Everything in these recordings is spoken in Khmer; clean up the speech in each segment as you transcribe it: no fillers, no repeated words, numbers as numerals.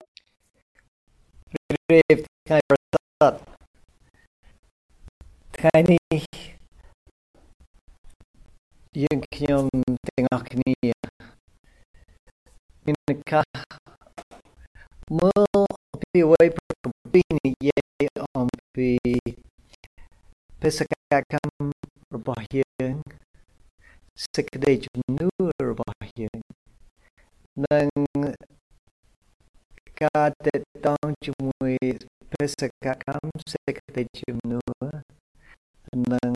រៀបថ្ងៃប្រសើរថ្ងៃនេះយើងខ្ញុំទាំងអស់គ្នាមានឱកាសមើលអំពីអ្វីប្រកបពីនិយាយអំពីបេសកកម្មរបស់យើងសេចក្តីជំនឿរបស់យើងនិងការទាក់ទងជាមួយបេសកកម្មសេចក្តីជំនឿនិង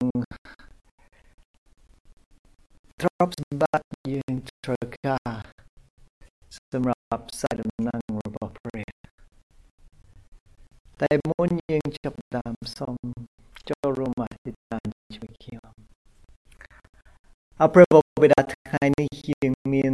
ទ្រព្យសម្បត្តិយើងត្រូវការសម្រាប់ផ្សាយដំណឹងរបស់ព្រះតែមុនយើងចាប់ផ្ដើមសូមចូលរួមអធិដ្ឋានជាមួយខ្ញុំអរព្រះបិតាថ្ងៃនេះយើងមាន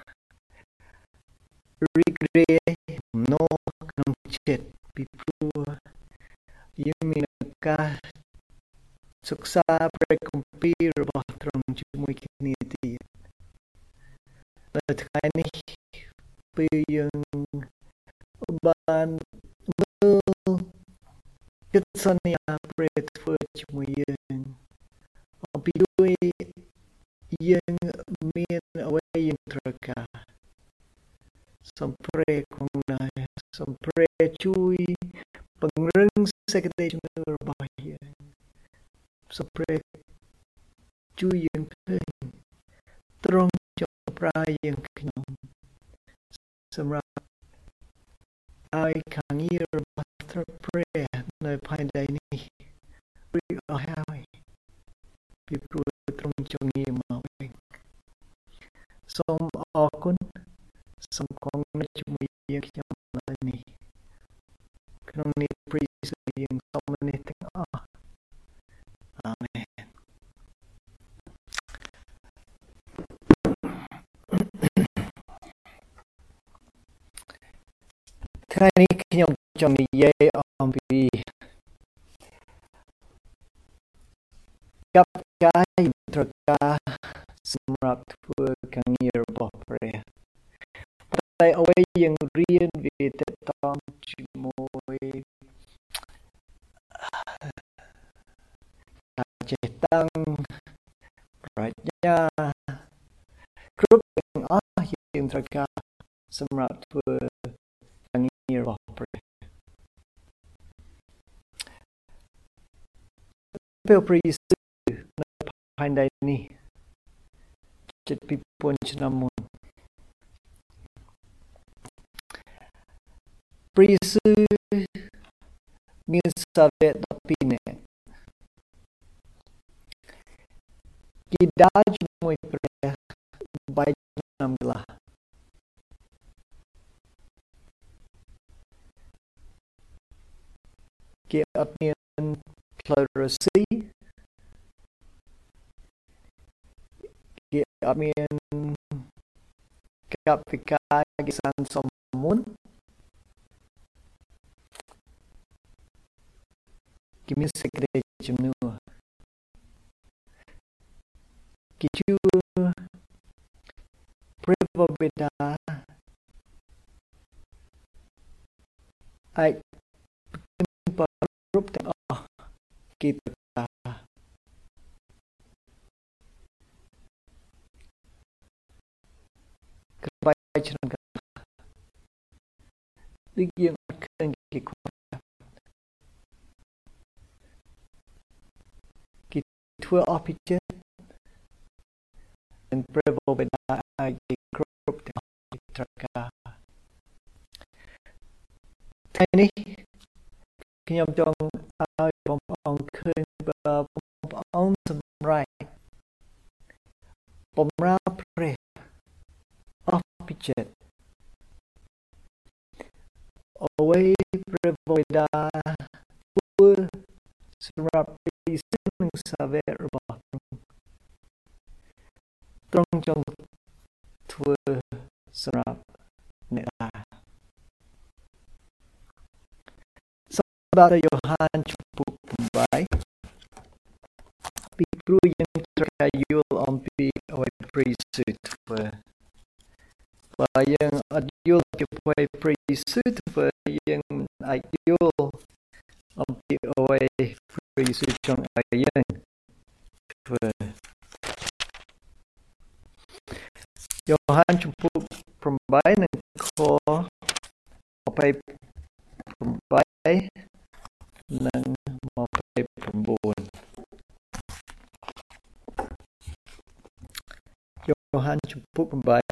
រីករាយណូក្នុងចិត្តពីព្រោះយើងមានឱកាសសិក្សាព្រះគម្ពីររបស់ទ្រង់ជាមួយគ្នាទៀតនៅថ្ងៃនេះពេលយើងបានមើលគិតសន្យាព្រះធ្វើជាមួយយើងអំពីដូចយើងមានអ្វីយើងត្រូវការសូមព្រះគង់នៅសូមព្រះជួយពង្រឹងសេចក្តីជំនឿរបស់យើងសូមព្រះជួយយើងឃើញត្រង់ចុងប្រាយយើងខ្ញុំសម្រាប់ឲ្យខាងងាររបស់ព្រះនៅផែនដីនេះរួចអស់ហើយពីព្រោះត្រង់ចុងងារមកវិញសូមអរគុណសូមគង់នៅជាមួយយើងខ្ញុំឡើយនេះក្នុងនាមព្រះយេស៊ូវយើងសូមនេះទាំងអស់អាមែនថ្ងៃនេះខ្ញុំចង់និយាយអំពីកັບកាយត្រូវការសម្រាប់ធ្វើការងាររបស់ព្រះតែអ្វីយើងរៀនវាតតងជាមួយការចេះតាំងប្រាជ្ញាគ្រប់ទាំងអស់យើងត្រូវការសម្រាប់ធ្វើការងាររបស់ព្រះពេលព្រះយេស៊ូវនៅផែនដីនេះជិត2000ឆ្នាំមុនព្រះយេស៊ូវមានសាវក12នាក់គេដើរជាមួយព្រះបែកឆ្នាំកន្លះគេអត់មានផ្លូវរស់ស៊ីគេអត់មានកັບវិការគេសានសមមុនគេមានសេចក្តីជំនឿគេជឿព្រះបិតាអាចប្រគ្រប់ទាំងអស់គេប្រកាសក្របីឆ្នាំកន្លះដូចយើងអត់ឃើញគេខ្វះគេធ្វើអស់ពីចិត្តនិងព្រះបិតាអាចគេគ្រប់ទាំងអស់ត្រូវការថ្ងៃនេះខ្ញុំចង់ឲ្យបងប្អូនឃើញបងប្អូនសម្រេចបម្រើព្រះអស់ពីចិត្តអ្វីព្រះបិតាធ្វើសម្រាប់ព្រះយេស៊ូវនិងសាវករបស់ទ្រង់ចង់ធ្វើសម្រាប់អ្នកដែរបាទយ៉ូហានជំពូក8ពីព្រោះយើងត្រូវការយល់អំពីអ្វីព្រះយេស៊ូវធ្វើបើយើងអត់យល់ពីអ្វីព្រះយេស៊ូវធ្វើយើងអាចយល់អំពីអ្វីព្រះយេស៊ូវចង់ឲ្យយើងធ្វើយ៉ូហានជំពូក8និងខ28និង29យ៉ូហានជំពូក8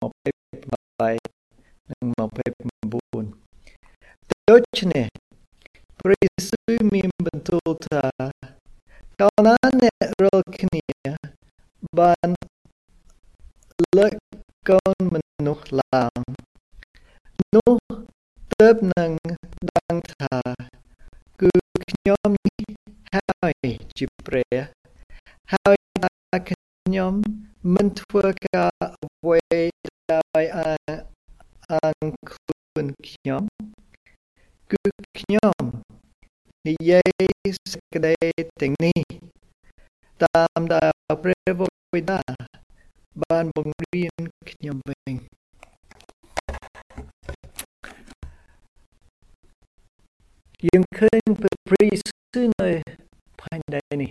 28និង29ដូច្នេះព្រះយេស៊ូវមានបន្ទូលថាកាលណាអ្នករាល់គ្នាបានលើកកូនមនុស្សឡើងនោះទើបនឹងដឹងថាគឺខ្ញុំនេះហើយជាព្រះហើយថាខ្ញុំមិនធ្វើការអ្វីដោយអាងខ្លួនខ្ញុំគឺខ្ញុំនិយាយសេចក្តីទាំងនេះតាមដែលព្រះវរបិតាបានបង្រៀនខ្ញុំវិញយើងឃើញព្រះយេស៊ូវនៅផែនដីនេះ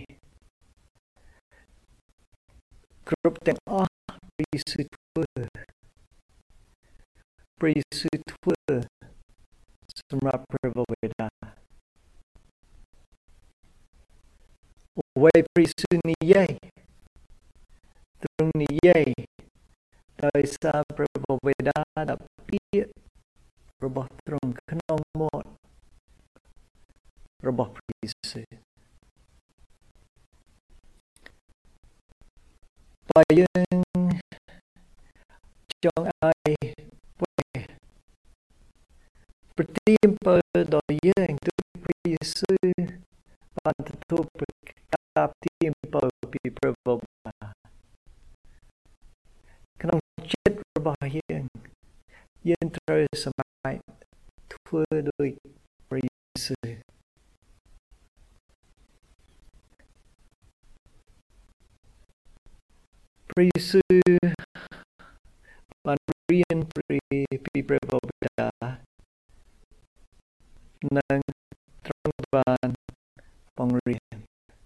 គ្រប់ទាំងអស់ព្រះយេស៊ូវធ្វើសម្រាប់ព្រះវរបិតាអ្វីព្រះយេស៊ូវនិយាយទ្រង់និយាយដោយសារព្រះវរបិតាដែលពាក្យរបស់ទ្រង់ក្នុងមាត់របស់ព្រះយេស៊ូវបើយើងចង់ឲ្យប្រទានពរដល់យើងទូលព្រះយេស៊ូវបានទទួលប្រកាសទានពរពីព្រះវរបិតាក្នុងចិត្តរបស់យើងត្រូវសម្រេចធ្វើដោយព្រះយេស៊ូវព្រះយេស៊ូវបានរៀនពីព្រះវរបិតានិងទ្រង់បានបង្រៀន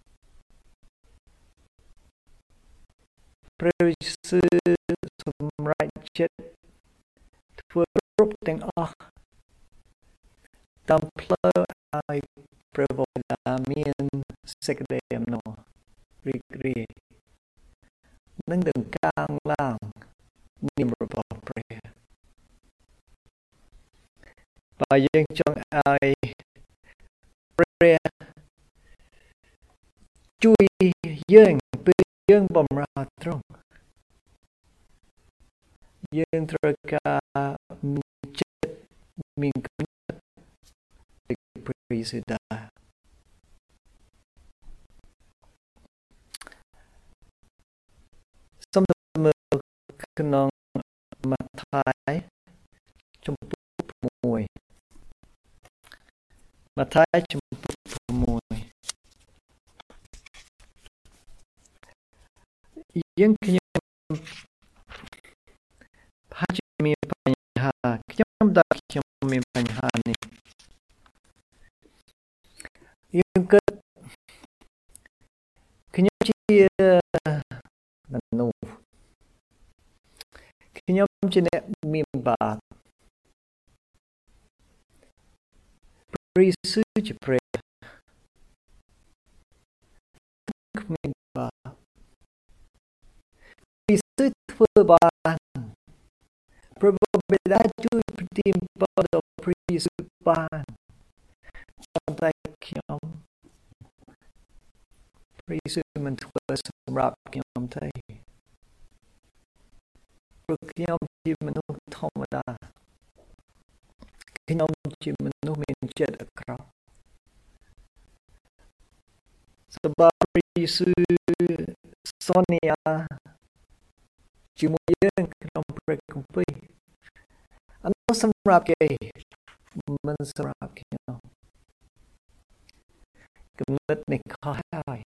ព្រះយេស៊ូវសម្រេចចិត្តធ្វើគ្រប់ទាំងអស់តាមផ្លូវឲ្យព្រះវរបិតាមានសេចក្តីអំណររីករាយនិងដង្កើងឡើងនាមរបស់ព្រះបើយើងចង់ឲ្យព្រះជួយយើងពេលយើងបម្រើទ្រង់យើងត្រូវការមានចិត្តមានគំនិតពីព្រះយេស៊ូវដែរសូមមើលក្នុងម៉ាថាយជំពូក6ម៉ាថាយជំពូក6យើងខ្ញុំហាក់មានបញ្ហាខ្ញុំមានបញ្ហានេះយើងគិតខ្ញុំជាមនុស្សខ្ញុំជាអ្នកមានបាបព្រះយេស៊ូវជាព្រះគ្មានបាបព្រះយេស៊ូវធ្វើបានព្រះបិតាជួយប្រទានពរដល់ព្រះយេស៊ូវបានតែខ្ញុំព្រះយេស៊ូវមិនធ្វើសម្រាប់ខ្ញុំទេព្រោះខ្ញុំជាមនុស្សធម្មតាខ្ញុំជាមនុស្សមានចិត្តអាក្រក់sebabព្រះយេស៊ូវសន្យាជាមួយយើងក្នុងព្រះគម្ពីរអានោះសម្រាប់គេមិនសម្រាប់ខ្ញុំគំនិតនេះខុសហើយ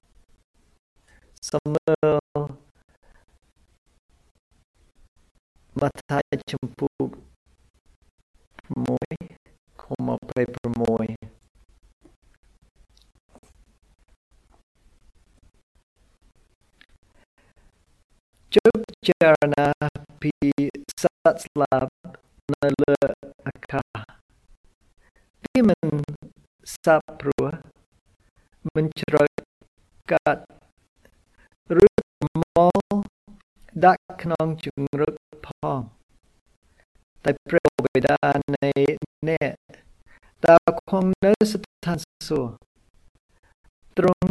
សូមមើលมาท้ายจมพูกมวยคงมาไปประมวยจุบจารณาปีสัตสลาบนเลอากาที่มันสับรัวมันจรกัดหรือมอดักขนองจึงรึกพองแต่เปรียวไปด้านในเน่ตาคงเนื้อสถานสัวตรง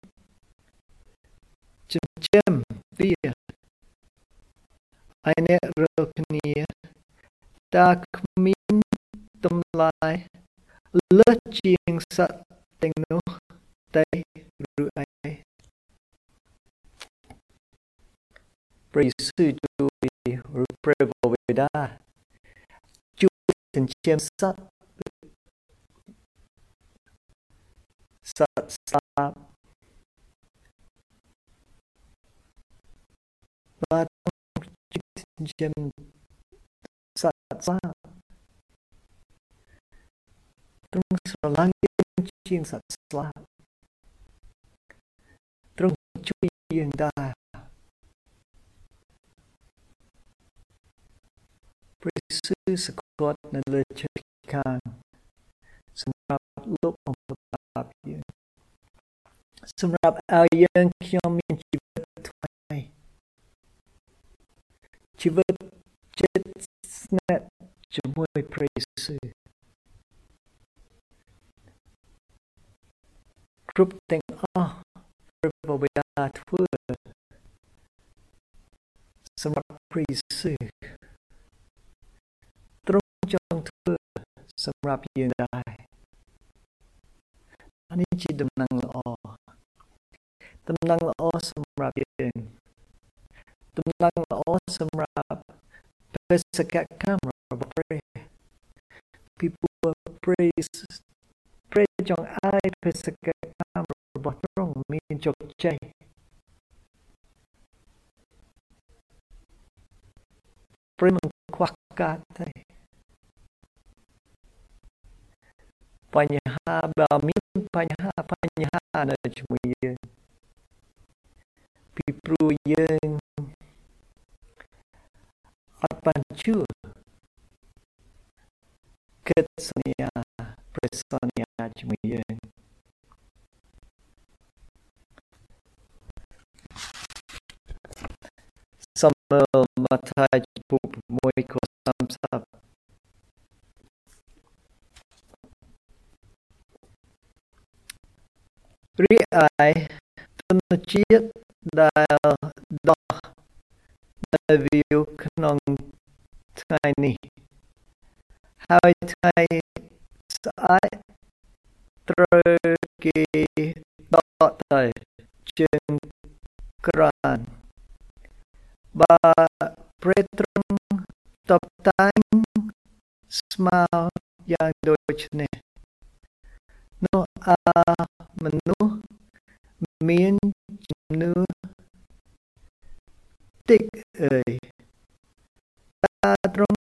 จึงเจมเวียไอเนเรคเนียตาขมิ้นตำลายเลือดจีงสัตเต็งโนไตหรือไอปริสุทธิ์หรือเปรวเวดาจูถึงเชียมสัตสาบาดจุดเชียมสัตสาตรงสลังจีงสัตสาตรงจุยยังได้ปริสุทธิ์สกอตในเลือดเชิดคางสำหรับโลกของปราบยืนสำหรับเอายังขยอมมีชีวิตทวายชีวิตเจ็ดเน็ตจะมวยปริสุทธิ์ครุบเต็งพระบบิดาทั่วสำหรับปริสุทธิ์ตรงจงทั่วสำหรับยืนได้อันนี้จีดำนังละตำนังละสำหรับยืนตำนังละสำหรับเพื่อสกัดข้ามระบบเปรพิบัวเปรจงอายเพื่อสกัดข้ามระบบตรงมีจกใจเปรมันควักกาดได้ปัญหาแบบมีปัญหาในชีวิตยืนพิปรูยืนอัดปัญจุเกิดสัญญาเปรสสัญญาชีวิตยืนสมัยมาทายจุบมวยโคสัมสับรีไอต้นชีดได้ดอกได้วิวขนมไทยนี่หายไทยสายตรกีดอกไทยจึงกรานบาเปรตรงตบแต่งสมาอย่างโดยเฉพาะโนอามนุษย์มีนจำนวนติกตาตรง